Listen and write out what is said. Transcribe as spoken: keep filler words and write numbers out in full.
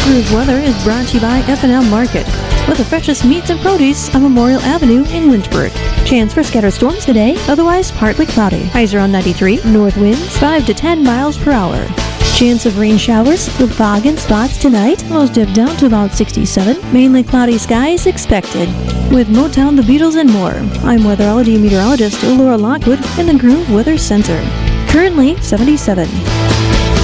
Groove weather is brought to you by F and L Market, with the freshest meats and produce on Memorial Avenue in Lynchburg. Chance for scattered storms today, otherwise partly cloudy. Highs around ninety-three, north winds five to ten miles per hour. Chance of rain showers with fog in spots tonight. Lows dip down to about sixty-seven. Mainly cloudy skies expected. With Motown, the Beatles, and more, I'm weatherology meteorologist Laura Lockwood in the Groove Weather Center. Currently seventy-seven.